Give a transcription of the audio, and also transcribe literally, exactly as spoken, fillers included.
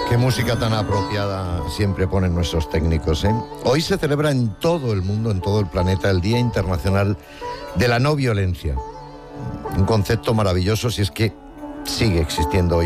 Qué música tan apropiada siempre ponen nuestros técnicos, ¿eh? Hoy se celebra en todo el mundo, en todo el planeta, el Día Internacional de la No Violencia. Un concepto maravilloso si es que sigue existiendo hoy.